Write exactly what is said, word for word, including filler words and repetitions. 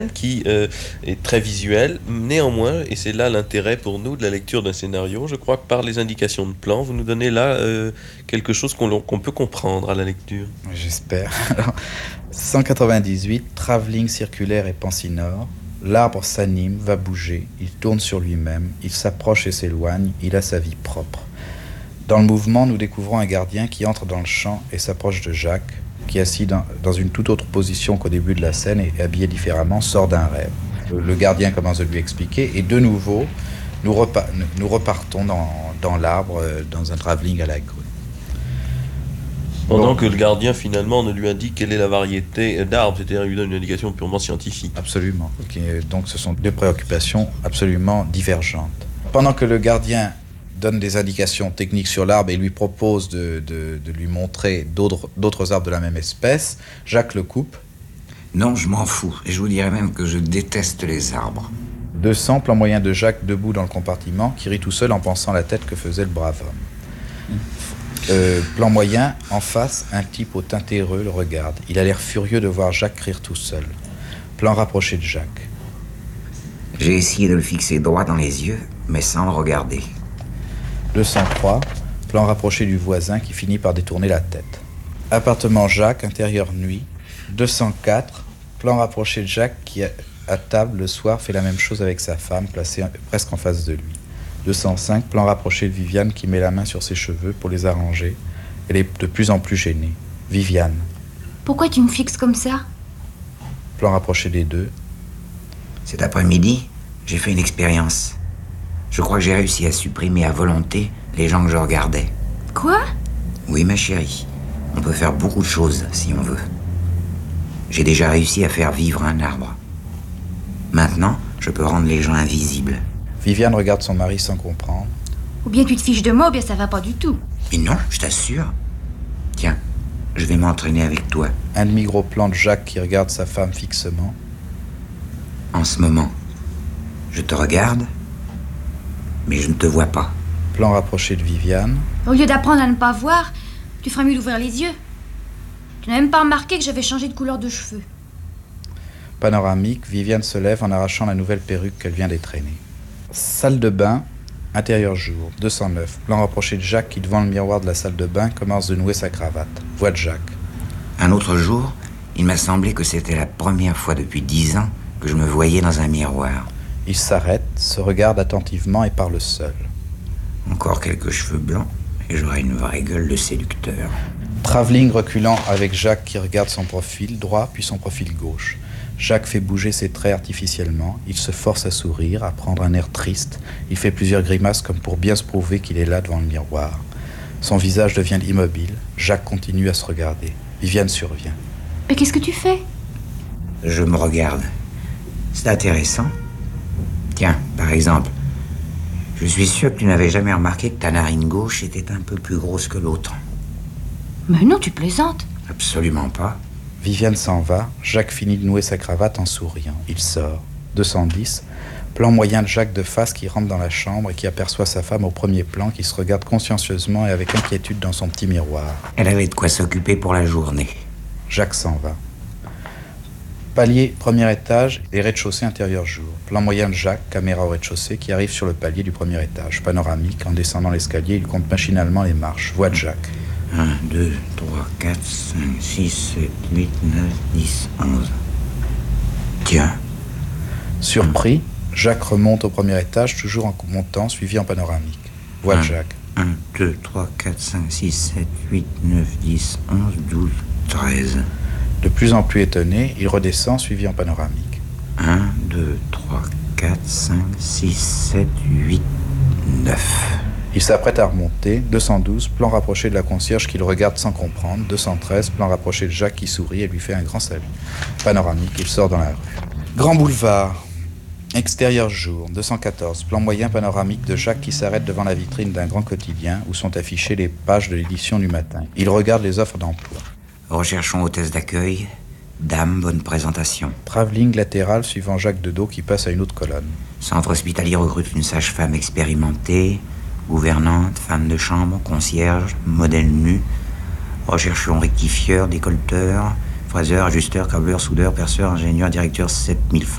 qui euh, est très visuel. Néanmoins, et c'est là l'intérêt pour nous de la lecture d'un scénario, je crois que par les indications de plan, vous nous donnez là euh, quelque chose qu'on qu'on peut comprendre à la lecture. J'espère. Alors, cent quatre-vingt-dix-huit, travelling circulaire et pensinore. L'arbre s'anime, va bouger, il tourne sur lui-même, il s'approche et s'éloigne, il a sa vie propre. Dans le mouvement, nous découvrons un gardien qui entre dans le champ et s'approche de Jacques, qui, assis dans, dans une toute autre position qu'au début de la scène et habillé différemment, sort d'un rêve. Le, le gardien commence à lui expliquer et de nouveau, nous, repa- nous repartons dans, dans l'arbre, dans un travelling à la grue. Pendant Bon. que le gardien finalement ne lui indique quelle est la variété d'arbres, c'est-à-dire lui donne une indication purement scientifique. Absolument. Okay. Donc ce sont deux préoccupations absolument divergentes. Pendant que le gardien donne des indications techniques sur l'arbre et lui propose de, de, de lui montrer d'autres, d'autres arbres de la même espèce, Jacques le coupe. Non, je m'en fous. Et je vous dirais même que je déteste les arbres. deux cents, plan moyen de Jacques debout dans le compartiment, qui rit tout seul en pensant la tête que faisait le brave homme. Euh, plan moyen, en face, un type au teint terreux le regarde. Il a l'air furieux de voir Jacques rire tout seul. Plan rapproché de Jacques. J'ai essayé de le fixer droit dans les yeux, mais sans le regarder. deux cent trois, plan rapproché du voisin qui finit par détourner la tête. Appartement Jacques, intérieur nuit. deux cent quatre, plan rapproché de Jacques qui, à table le soir, fait la même chose avec sa femme, placée presque en face de lui. deux cent cinq, plan rapproché de Viviane qui met la main sur ses cheveux pour les arranger. Elle est de plus en plus gênée. Viviane. Pourquoi tu me fixes comme ça? Plan rapproché des deux. Cet après-midi, j'ai fait une expérience. Je crois que j'ai réussi à supprimer à volonté les gens que je regardais. Quoi? Oui, ma chérie. On peut faire beaucoup de choses si on veut. J'ai déjà réussi à faire vivre un arbre. Maintenant, je peux rendre les gens invisibles. Viviane regarde son mari sans comprendre. Ou bien tu te fiches de moi, ou bien ça va pas du tout. Mais non, je t'assure. Tiens, je vais m'entraîner avec toi. Un demi-gros plan de Jacques qui regarde sa femme fixement. En ce moment, je te regarde, mais je ne te vois pas. Plan rapproché de Viviane. Au lieu d'apprendre à ne pas voir, tu ferais mieux d'ouvrir les yeux. Tu n'as même pas remarqué que j'avais changé de couleur de cheveux. Panoramique, Viviane se lève en arrachant la nouvelle perruque qu'elle vient d'étraîner. Salle de bain, intérieur jour, deux cent neuf. Plan rapproché de Jacques qui, devant le miroir de la salle de bain, commence de nouer sa cravate. Voix de Jacques. Un autre jour, il m'a semblé que c'était la première fois depuis dix ans que je me voyais dans un miroir. Il s'arrête, se regarde attentivement et parle seul. Encore quelques cheveux blancs et j'aurai une vraie gueule de séducteur. Travelling reculant avec Jacques qui regarde son profil droit puis son profil gauche. Jacques fait bouger ses traits artificiellement. Il se force à sourire, à prendre un air triste. Il fait plusieurs grimaces comme pour bien se prouver qu'il est là devant le miroir. Son visage devient immobile. Jacques continue à se regarder. Viviane survient. Mais qu'est-ce que tu fais? Je me regarde. C'est intéressant. Tiens, par exemple, je suis sûr que tu n'avais jamais remarqué que ta narine gauche était un peu plus grosse que l'autre. Mais non, tu plaisantes. Absolument pas. Viviane s'en va. Jacques finit de nouer sa cravate en souriant. Il sort. deux cent dix. Plan moyen de Jacques de face qui rentre dans la chambre et qui aperçoit sa femme au premier plan qui se regarde consciencieusement et avec inquiétude dans son petit miroir. Elle avait de quoi s'occuper pour la journée. Jacques s'en va. Palier, premier étage et rez-de-chaussée intérieur jour. Plan moyen de Jacques, caméra au rez-de-chaussée, qui arrive sur le palier du premier étage. Panoramique, en descendant l'escalier, il compte machinalement les marches. Voix de Jacques. un, deux, trois, quatre, cinq, six, sept, huit, neuf, dix, onze. Tiens. Surpris, Jacques remonte au premier étage, toujours en montant, suivi en panoramique. Voix de Jacques. un, deux, trois, quatre, cinq, six, sept, huit, neuf, dix, onze, douze, treize. De plus en plus étonné, il redescend, suivi en panoramique. un, deux, trois, quatre, cinq, six, sept, huit, neuf. Il s'apprête à remonter. deux cent douze, plan rapproché de la concierge qui le regarde sans comprendre. deux cent treize, plan rapproché de Jacques qui sourit et lui fait un grand salut. Panoramique, il sort dans la rue. Grand boulevard. Extérieur jour. deux cent quatorze, plan moyen panoramique de Jacques qui s'arrête devant la vitrine d'un grand quotidien où sont affichées les pages de l'édition du matin. Il regarde les offres d'emploi. Recherchons hôtesse d'accueil. Dame, bonne présentation. Travelling latéral suivant Jacques de dos qui passe à une autre colonne. Centre hospitalier recrute une sage-femme expérimentée, gouvernante, femme de chambre, concierge, modèle nu. Recherchons rectifieur, décolleteur, fraiseur, ajusteur, câbleur, soudeur, perceur, ingénieur, directeur, sept mille francs.